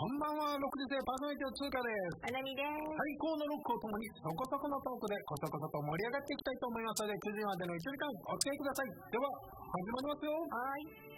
こんばんは、6時生パーソナリティの通貨です。 あなみです。 最高のロックをともにそこそこのトークでコソコソと盛り上がっていきたいと思いますので、9時までの1時間お付き合いください。では、始まりますよ。 はい。